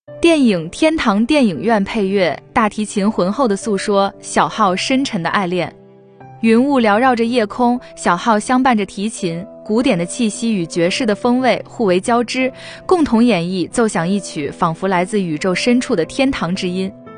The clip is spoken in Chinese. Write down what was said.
电影《天堂电影院》配乐，大提琴浑厚地诉说小号深沉的爱恋。云雾缭绕着夜空，小号相伴着提琴，古典的气息与爵士的风味互为交织，共同演绎奏响一曲仿佛来自宇宙深处的天堂之音。